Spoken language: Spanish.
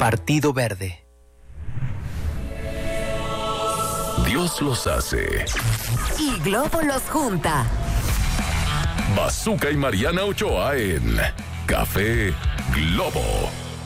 Partido Verde. Dios los hace. Y Globo los junta. Bazooka y Mariana Ochoa en Café Globo.